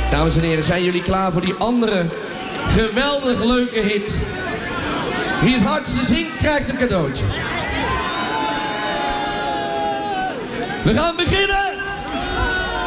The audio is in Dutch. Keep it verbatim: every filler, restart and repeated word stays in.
Dames en heren, zijn jullie klaar voor die andere geweldig leuke hit? Wie het hardste zingt, krijgt een cadeautje. We gaan beginnen!